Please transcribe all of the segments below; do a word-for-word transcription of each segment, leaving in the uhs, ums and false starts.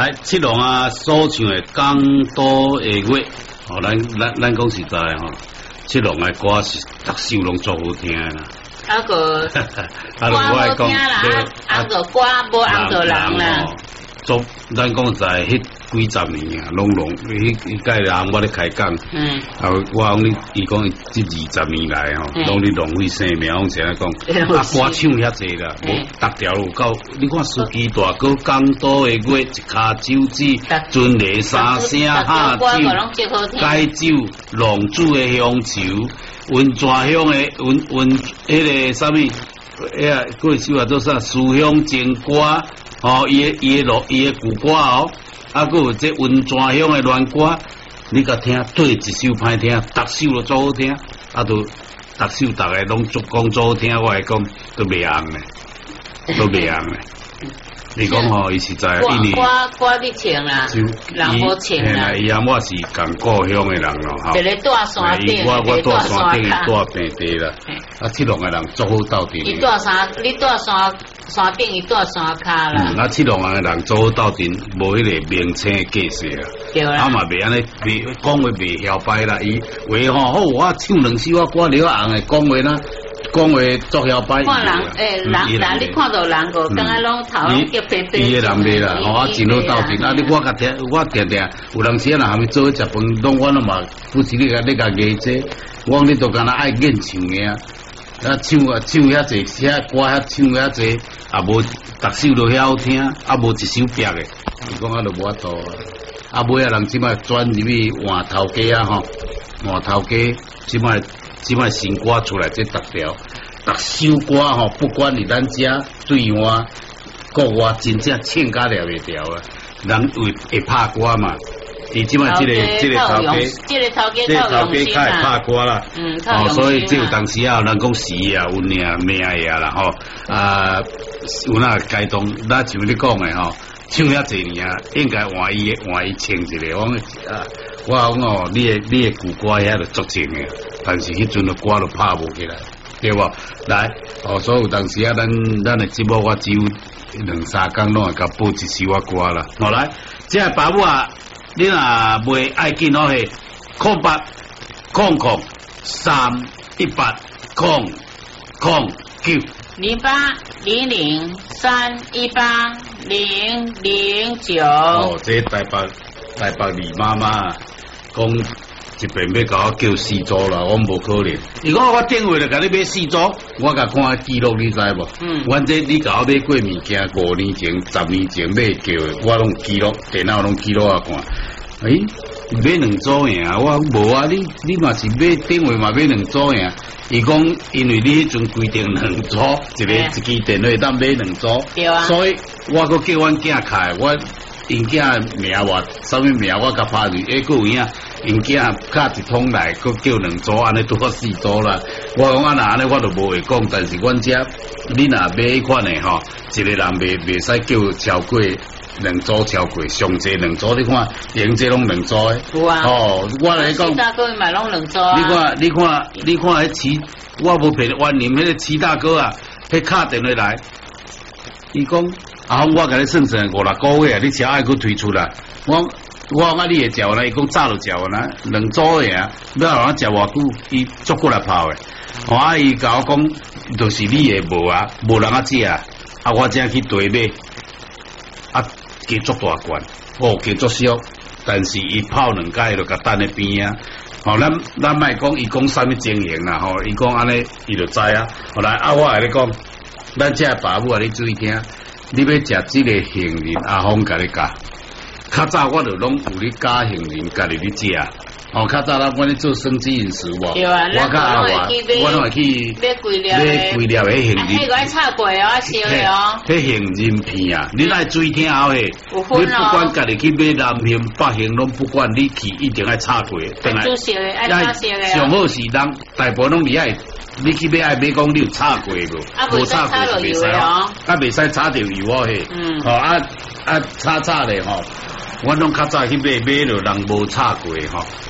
来，七龙啊，所唱的江都的月，哦，咱咱咱讲实在吼，七龙的歌是逐首拢足好听啦。 啊个歌好听啦，啊个歌无红着人啦。 做咱讲在迄几十年啊，拢拢迄迄届人我咧开讲，嗯，啊，我讲你伊讲即二十年来吼，拢咧浪费生命，我先来讲，啊，歌唱遐济啦，无逐条有够，你看司机大哥江都的月，一骹酒子，尊礼三声下酒，解酒浪子的乡愁，温泉乡的温温迄个啥物，哎呀，过首啊做啥思乡情歌。哦，伊个伊个落伊个古歌哦，啊，佮有这温泉乡的乱歌，你甲听对一首歹听，逐首都足好听，啊，都逐首逐个拢足讲足好听，我来讲都袂红咧，都袂红咧。你讲吼，伊实在因为歌歌你唱啦，人无唱啦。 伊啊，我是共故乡的人咯，吼。 一个住山顶， 我我住山顶，伊住平地啦。啊，七龙的人足好斗阵。 伊住山，你住山山顶，伊住山骹啦。 嗯，啊，七龙的人足好斗阵，无迄个名称的架势啦。 对啦。 啊嘛袂安尼，袂讲话袂嚣摆啦。伊话吼好，我唱两首我歌了红的，讲话啦。讲话作嚣摆， 看人诶，人人你看到人个，刚刚拢头拢叫白白。 伊个人袂啦，吼啊，真好斗阵。啊，你我甲听，我定定有当时啊，若还没做食饭，拢我拢嘛，不是你甲你甲艺这，我讲你都干那爱演唱的啊，啊唱啊唱遐济，遐歌遐唱遐济，也无逐首都遐好听，啊无一首别的，伊讲啊都无法度啊，啊尾啊人即摆转入去换头家啊吼，换头家即摆。即摆新歌出来，这逐条、逐首歌吼，不管你咱家对外、国外，真正唱甲了袂掉啊！人会会拍歌嘛？伊即摆即个即个头家， 即个头家， 即个头家较会拍歌啦。嗯，哦，所以即有当时啊，人讲时啊，有命命啊啦吼，啊有那该动，那像你讲的吼，唱遐济年啊，应该换伊换伊唱一个，我啊。我讲哦，你的你的古歌遐就足正的，但是迄阵的歌都拍无起来，对无？来，哦，所以有当时啊，咱咱的节目我只有两三工拢会甲播一首我歌啦。好来，这个爸母啊，你若袂爱紧好嘿，空八空空三一八空空九零八零零三一八零零九。 哦，这台北台北李妈妈。讲一遍要甲我叫四组啦，我无可能。如果我电话来甲你买四组，我甲看记录，你知无？嗯。阮这你甲我买过物件，五年前、十年前买叫的，我拢记录，电脑拢记录啊看。诶、欸，买两组呀？我无啊，你你嘛是买电话嘛买两组呀？伊讲因为你迄阵规定两组，一个一支电话当买两组， 对啊。 所以我阁叫阮囝开我。因囝名话，啥物名我甲拍入，哎，佫有影，因囝卡一通来，佫叫两组，安尼拄好四组啦。我讲啊，那安尼我就无会讲，但是阮遮你若买迄款的吼，一个人袂袂使叫超过两组，超过上侪两组。你看，连这拢两组的。 有啊。 哦，我来讲。 七大哥嘛拢两组啊。 你看，你看，你看迄七，我无骗万年迄个七大哥啊，迄敲电话来，伊讲。啊！我甲你算算五六个月啊，你车爱佫推出来。我我讲啊，你会食啦？伊讲早就食啦，两组的啊，要让我食偌久，伊足过来泡的。我阿姨甲我讲，就是你的无啊，无人啊食啊。啊，我正去对买，啊，加足大罐，哦，加足俗，但是伊泡两届就甲等喺边啊。吼、哦，咱咱莫讲伊讲啥物情形啦，吼、哦，伊讲安尼，伊就知啊。后来啊，我甲你讲，咱这爸母啊，你注意听。你要食即个杏仁，阿峰甲你教。较早我就拢有咧加杏仁，家己咧食。哦，较早咱我咧做生机饮食无？ 对啊， 我甲阿华，我拢会去买几粒买几粒迄杏仁。 迄个炒过哦，烧的哦。 迄杏仁片啊，你爱注意听后诶。 有分哦。 你不管家己去买南杏、北杏，拢不管你去，一定爱炒过。 等来。做烧的，爱炒烧的。 上好是人大部分拢厉害。你去买爱买讲你有炒过无？ 无炒过就袂使哦。 啊，袂使炒着油哦嘿。嗯。哦啊啊炒炒咧吼，我拢较早去买买着人无炒过吼。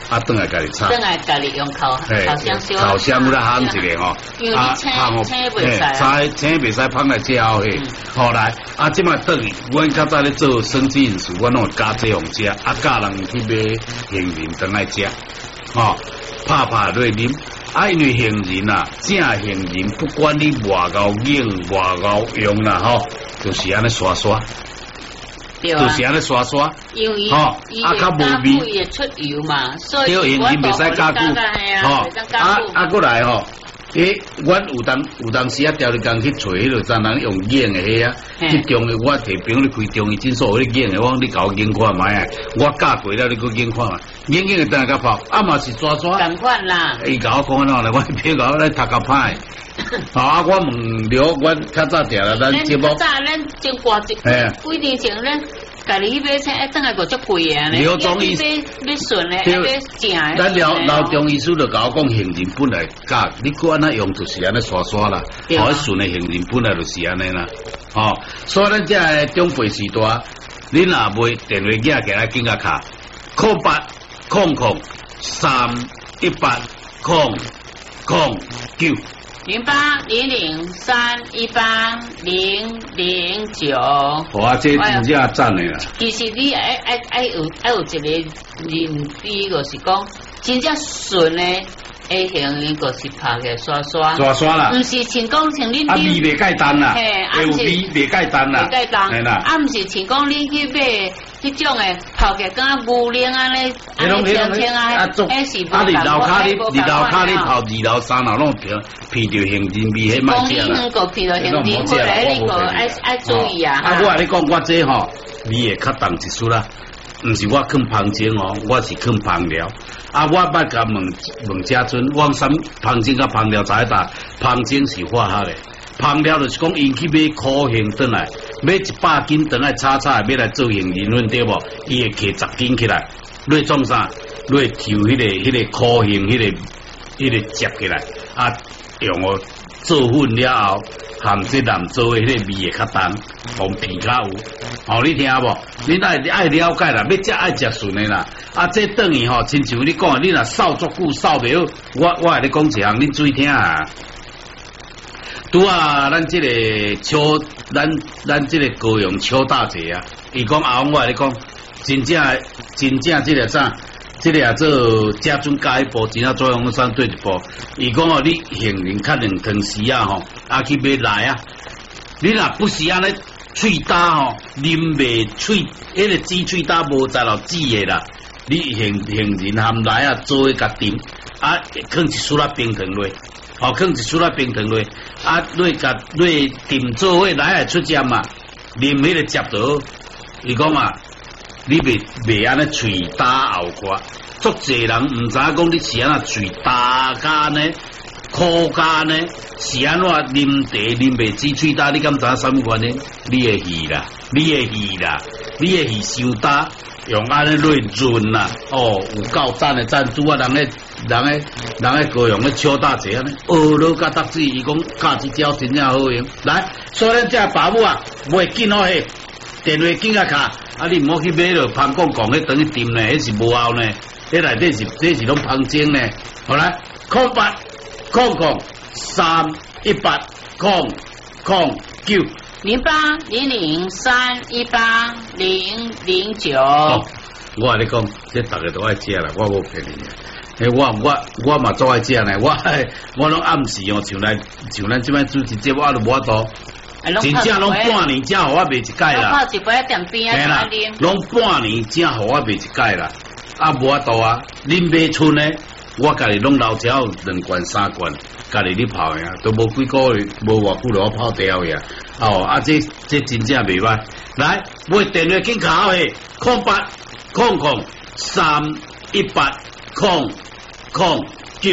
啊，等来家己炒。 等来家己用烤烤箱烧。 烤箱来烘一个吼， 啊，烘青袂使啊， 青袂使烹来吃好嘿。后来啊，即摆等于阮较早咧做生机饮食，阮拢加这样食，啊，教人去买杏仁等来食，吼，拍拍落啉。啊，因为杏仁啊，正杏仁不管你外熬硬外熬用啦，吼，就是安尼刷刷。就是安尼刷刷， 因为吼，啊较无味，也出油嘛，所以杏仁袂使加久，吼，啊啊过来吼，诶，阮有当有当时啊，调你工去找迄个咱人用硬的迄啊，去中的我摕朋友你开中医诊所，迄个硬的，我讲你甲我硬看卖啊，我教过了，你搁硬看嘛，硬硬的等下甲泡，啊嘛是刷刷， 同款啦。 伊甲我讲喏，我偏甲我来读较歹。啊！我问了，阮较早定啦，咱节目。 早咱真挂一，几年前咱家己去买菜，哎，等下个足贵啊！ 了中医买买顺的，买正的。 咱了老中医师就甲我讲，杏仁本来假，你搁安尼用就是安尼刷刷啦。哦，顺的杏仁本来就是安尼啦。哦，所以咱这个长辈时代，你若买电话机起来紧甲卡，空八空空三一八空空九。 零八零零三一八零零九， 哇，这真正赞的啦！ 其实你爱爱爱有爱有一个认知，就是讲真正顺的，诶，杏仁就是拍个刷刷， 刷刷啦， 唔是像讲像你啊味袂介淡啦， 嘿， 啊有味袂介淡啦， 袂介淡，系啦，啊唔是像讲你去买迄种诶泡个敢牛奶安尼，安尼清清啊，诶是无。 啊，二楼卡你二楼卡你泡二楼三楼拢偏偏着杏仁味，迄卖食啦。 讲你个偏着杏仁，过来你个爱爱注意啊。 啊，我你讲我这吼味会较淡一丝啦，毋是我放芳精哦，我是放芳疗。啊，我捌甲问问家尊，我啥芳精甲芳疗在打？芳精是化学的。芳疗就是讲，因去买苦杏转来，买一百斤转来炒炒，要来做杏仁粉对无？伊会摕十斤起来，落创啥？落抽迄个迄个苦杏迄个迄个接起来，啊，用哦做粉了后，含这蓝做的迄个味会较淡，红皮较有。哦，你听无？你爱爱了解啦，要食爱食顺的啦。啊，这等于吼，亲像你讲，你若扫足久扫袂好，我我来你讲一项，你注意听啊。拄啊，咱这个邱，咱咱这个高雄邱大姐啊，伊讲阿翁我来讲，真正真正这个啥，这个啊做家准加一步，真正作用上对一步。伊讲哦，你杏仁较两汤匙啊吼，啊去买来啊，你若不是安尼喙焦吼，啉袂喙，迄个煮喙焦无在落煮的啦，你杏杏仁含来啊做一甲甜，啊放一丝仔冰糖落。哦，放一出来冰糖落，啊，落甲落甜做伙来来出汁嘛，啉迄个汁倒。伊讲啊，你袂袂安尼喙焦后挂，足侪人毋知影讲你是安那喙焦甲呢，苦甲呢，是安怎啉茶啉袂止喙焦？你敢知影啥物原因？你的气啦，你的气啦，你的气伤焦。用安尼来润啦，哦，有够赞的赞助啊！人咧，人咧，人咧高雄咧超大姐安尼，学了甲搭水，伊讲教一招真正好用。来，所以咱这爸母啊，袂紧好嘿，电话紧啊卡，啊你毋好去买了，芳讲讲迄等于甜呢，迄是无效呢，迄内底是这是拢芳精呢。好来，空八空空三一八空空九。 零八零零三一八零零九。 我跟你讲，这大家都爱食啦，我无骗你。诶，我我我嘛做爱食呢，我我拢暗时哦，像咱像咱即摆主持节目，我都无法度。真正拢半年才互我卖一届啦。 泡一杯店边啊， 拢半年才互我卖一届啦，啊无法度啊，恁买春呢，我家己拢留只有两罐三罐。家己咧泡呀，都无几个月，无偌久了，我泡掉呀。哦，啊，这这真正袂歹。来，买电话紧卡诶，空八空空三一八空空九。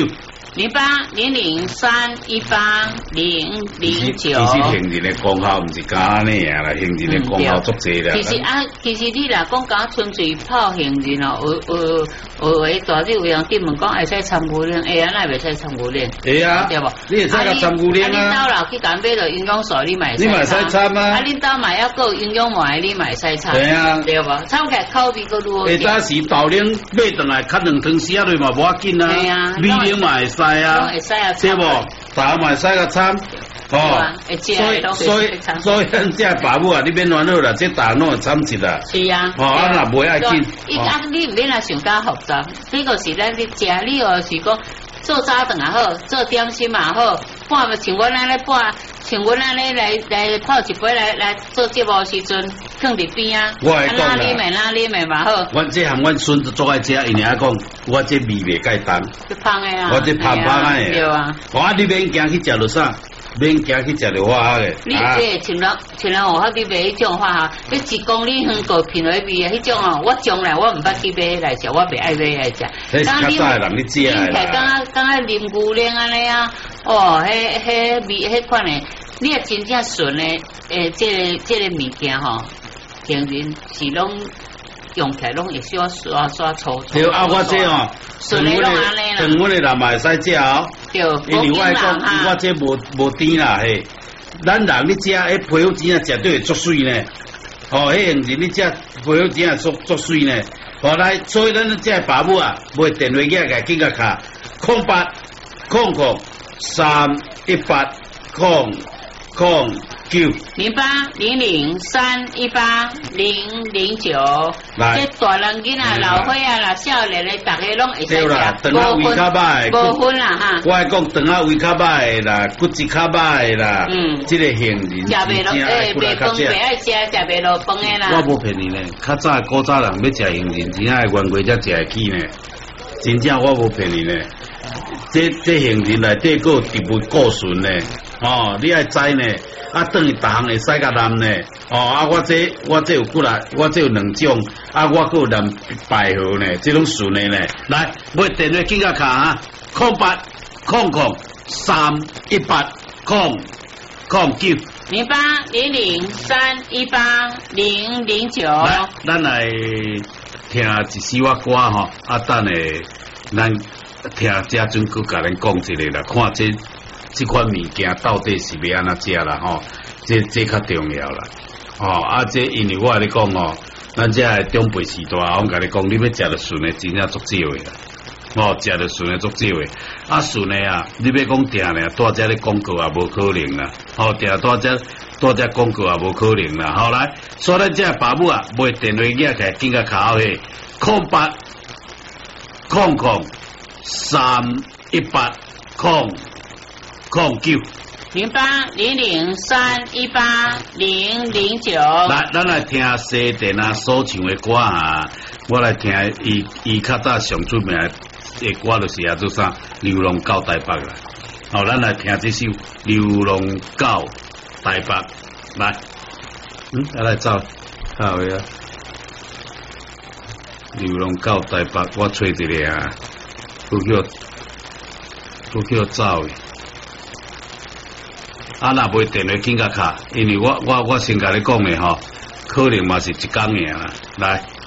零八零零三一八零零九。 其实行人的功效唔是咁安尼啊啦，行人的功效足济啦。 其實啊，其實你若講講純粹泡行人哦，有有有誒大啲有人專門講會使參牛奶，會啊，那袂使參牛奶。 會啊， 對無？ 你會使甲參牛奶啊？ 啊，你兜落去揀買到營養素，你咪你咪使參啊？ 啊，你兜買一個營養買，你咪使參。 係啊，對無？參起來口味個如何？ 下早時豆奶買轉來，較兩湯匙落嘛無要緊啊。係啊，米奶嘛會使啊。都會使啊，對無？大嘛會使甲參。哦，所以所以所以咱這爸母啊，你免煩惱啦，這大腦參一啦。 是啊， 哦，啊若袂愛緊。 伊啊，你唔免來想加複雜，呢個是咱你食，你哦是講做早頓也好，做點心也好，半像阮安尼半，像阮安尼來來泡一杯來來做節目時陣，放佇邊啊。 我會講啦。 哪裡咪哪裡咪嘛好。 阮這項阮孫子做愛食，因為阿講我這味袂介重。 就芳誒啊。 我這芳芳誒。 對啊。 我啊，你免驚去食落啥？免驚去食着花嘅。 你這像人像人學你買迄種花哈，你一公里遠個品味味啊，迄種哦，我從來我唔捌去買來食，我袂愛買來食。 迄是較早誒人你知啊啦。 你睇剛剛剛剛啉牛奶安尼啊，哦，迄迄味迄款誒，你也真正純誒，誒，這個這個物件吼，行人是攏用起來攏會小刷刷粗粗。 對啊，我這哦， 純誒攏安尼啦。 長阮誒人嘛會使食哦。 對， 因為我講，我這無無甜啦嘿。咱人你食迄皮膚錢啊，絕對會足水呢。哦，迄樣子你食皮膚錢啊，足足水呢。後來，所以咱這爸母啊，買電話機來緊個卡，空八空空三一八空空九。 零八零零三一八零零九。這大人囡仔、老歲啊、啦少年咧，大家攏會使食。無分，無分啦哈。 我係講腸仔胃較歹啦，骨質較歹啦。嗯。這個行人食袂落，誒，袂飯袂愛食，食袂落飯誒啦。 我無騙你呢，較早古早人要食行人，真係原過才食會起呢。真正我無騙你呢，這這行人內底個植物固醇呢，哦，你愛知呢。啊，等於逐項會使甲淋呢，哦，啊，我這我這有幾來，我這有兩種，啊，我還有淋百合呢，這種純的呢，來，買電話記個卡哈，空八空空三一八空空九零八零零三一八零零九。 來，咱來聽一首我歌吼，啊，等下咱聽嘉俊閣甲咱講一個啦，看這。這款物件到底是要安怎食啦？吼，這這較重要啦。吼、哦，啊，這因為我跟你講哦，咱這個長輩時代，我跟你講，你要食得順的，真正足少的啦。哦，食得順的足少的，啊順的啊，你要講定咧，大隻咧廣告也無可能啦。吼、哦，定大隻大隻廣告也無可能啦。後來，所以咱這個爸母啊，買電話機起來，緊個卡號係空八空空三一八空。空九零八零零三一八零零九。 來，咱來聽西電啊所唱的歌啊，我來聽伊伊較早上出名的歌就是啊做啥流浪到台北啦。好，咱來聽這首流浪到台北。來，嗯，啊來走，好位啊，流浪到台北，我找一個啊，都叫都叫走的。啊，若買電話緊甲卡，因為我我我先甲你講嘅吼，可能嘛是一工爾啦，來。